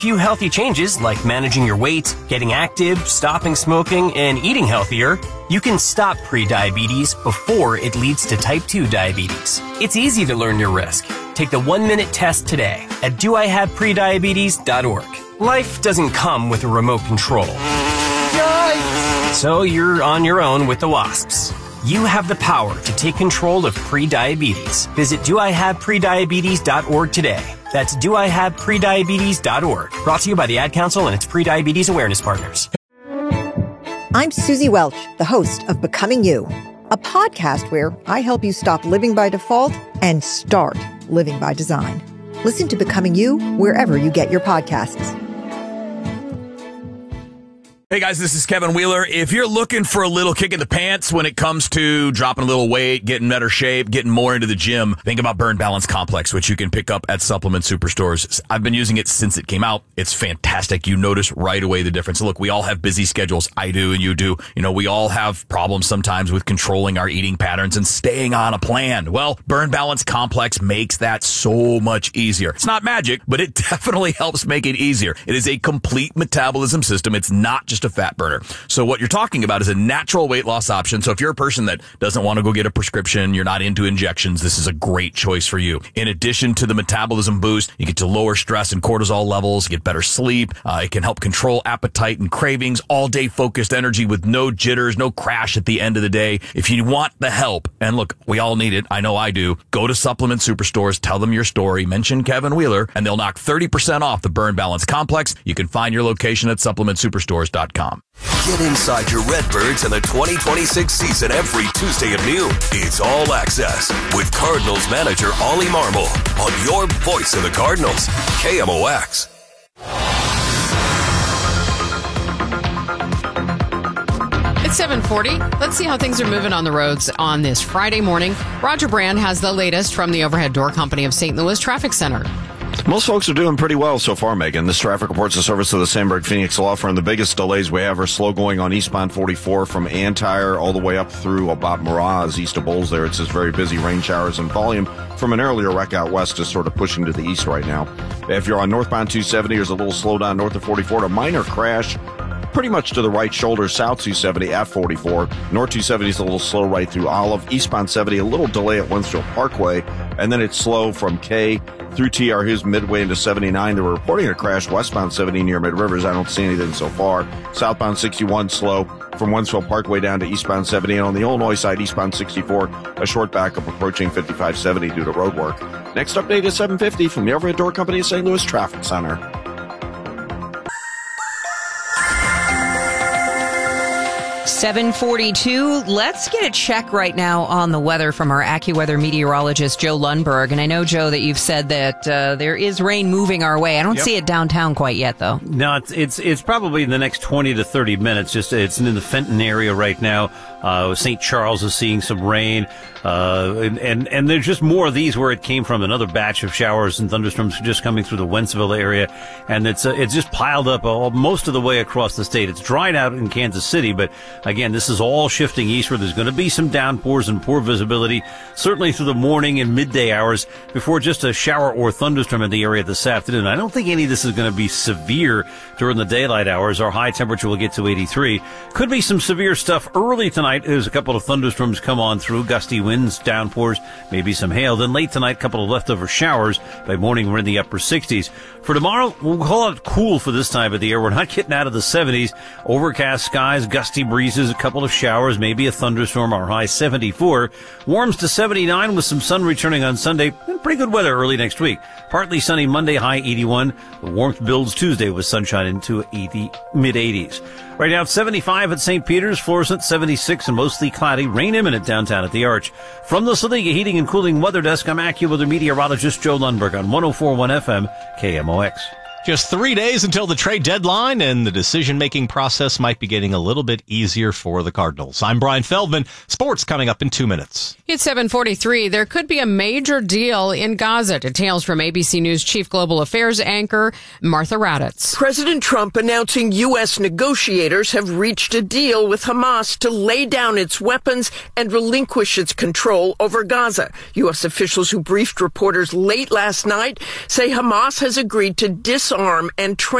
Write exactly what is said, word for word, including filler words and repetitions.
Few healthy changes like managing your weight, getting active, stopping smoking, and eating healthier, you can stop prediabetes before it leads to type two diabetes. It's easy to learn your risk. Take the one-minute test today at do I have prediabetes dot org. Life doesn't come with a remote control. Yikes! So you're on your own with the wasps. You have the power to take control of prediabetes. Visit do I have prediabetes dot org today. That's do I have prediabetes dot org. Brought to you by the Ad Council and its Prediabetes Awareness Partners. I'm Susie Welch, the host of Becoming You, a podcast where I help you stop living by default and start living by design. Listen to Becoming You wherever you get your podcasts. Hey guys, this is Kevin Wheeler. If you're looking for a little kick in the pants when it comes to dropping a little weight, getting better shape, getting more into the gym, think about Burn Balance Complex, which you can pick up at Supplement Superstores. I've been using it since it came out. It's fantastic. You notice right away the difference. Look, we all have busy schedules. I do and you do. You know, we all have problems sometimes with controlling our eating patterns and staying on a plan. Well, Burn Balance Complex makes that so much easier. It's not magic, but it definitely helps make it easier. It is a complete metabolism system. It's not just a fat burner. So what you're talking about is a natural weight loss option. So if you're a person that doesn't want to go get a prescription, you're not into injections, this is a great choice for you. In addition to the metabolism boost, you get to lower stress and cortisol levels, get better sleep. Uh, it can help control appetite and cravings, all day focused energy with no jitters, no crash at the end of the day. If you want the help, and look, we all need it. I know I do. Go to Supplement Superstores, tell them your story, mention Kevin Wheeler, and they'll knock thirty percent off the Burn Balance Complex. You can find your location at supplement superstores dot com. Get inside your Redbirds in the twenty twenty-six season every Tuesday at noon. It's All Access with Cardinals manager Ollie Marmol on your voice of the Cardinals, K M O X. It's seven forty. Let's see how things are moving on the roads on this Friday morning. Roger Brand has the latest from the Overhead Door Company of Saint Louis Traffic Center. Most folks are doing pretty well so far, Megan. This traffic reports the service of the Sandberg Phoenix Law Firm. The biggest delays we have are slow going on eastbound forty-four from Antire all the way up through about Miraz, east of Bulls there. It's just very busy, rain showers and volume from an earlier wreck out west is sort of pushing to the east right now. If you're on northbound two seventy, there's a little slowdown north of forty-four. A minor crash pretty much to the right shoulder, south two seventy at forty-four. North two seventy is a little slow right through Olive. Eastbound seventy, a little delay at Wensfield Parkway, and then it's slow from K through T R Hughes midway into seventy-nine. They were reporting a crash westbound seventy near Mid Rivers. I don't see anything so far. Southbound sixty-one slow from Wensfield Parkway down to eastbound seventy. And on the Illinois side, eastbound sixty-four, a short backup approaching fifty-five seventy due to road work. Next update is seven fifty from the Overhead Door Company of Saint Louis Traffic Center. seven forty-two. Let's get a check right now on the weather from our AccuWeather meteorologist, Joe Lundberg. And I know, Joe, that you've said that uh, there is rain moving our way. I don't yep. see it downtown quite yet, though. No, it's, it's it's probably in the next twenty to thirty minutes. Just it's in the Fenton area right now. Uh, Saint Charles is seeing some rain. Uh, and, and, and there's just more of these where it came from. Another batch of showers and thunderstorms just coming through the Wentzville area. And it's, uh, it's just piled up all, most of the way across the state. It's dried out in Kansas City, but again, this is all shifting eastward. There's going to be some downpours and poor visibility, certainly through the morning and midday hours before just a shower or thunderstorm in the area this afternoon. I don't think any of this is going to be severe during the daylight hours. Our high temperature will get to eighty-three. Could be some severe stuff early tonight. There's a couple of thunderstorms come on through, gusty winds, downpours, maybe some hail. Then late tonight, a couple of leftover showers. By morning, we're in the upper sixties. For tomorrow, we'll call it cool for this time of the year. We're not getting out of the seventies. Overcast skies, gusty breezes, a couple of showers, maybe a thunderstorm. Our high seventy-four. Warms to seventy-nine with some sun returning on Sunday. And pretty good weather early next week. Partly sunny Monday, high eighty-one. The warmth builds Tuesday with sunshine into eighty, mid-eighties. Right now it's seventy-five at Saint Peter's, Florissant seventy-six and mostly cloudy. Rain imminent downtown at the Arch. From the Saliga Heating and Cooling Weather Desk, I'm AccuWeather meteorologist Joe Lundberg on one oh four point one F M K M O X. Just three days until the trade deadline, and the decision-making process might be getting a little bit easier for the Cardinals. I'm Brian Feldman. Sports coming up in two minutes. It's seven forty-three. There could be a major deal in Gaza. Details from A B C News Chief Global Affairs anchor Martha Raddatz. President Trump announcing U S negotiators have reached a deal with Hamas to lay down its weapons and relinquish its control over Gaza. U S officials who briefed reporters late last night say Hamas has agreed to disarm disarm and train